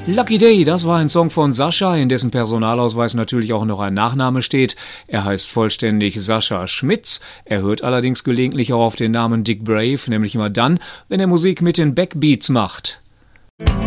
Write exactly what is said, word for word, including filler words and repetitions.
Lucky Day, das war ein Song von Sascha, in dessen Personalausweis natürlich auch noch ein Nachname steht. Er heißt vollständig Sascha Schmitz. Er hört allerdings gelegentlich auch auf den Namen Dick Brave, nämlich immer dann, wenn er Musik mit den Backbeats macht.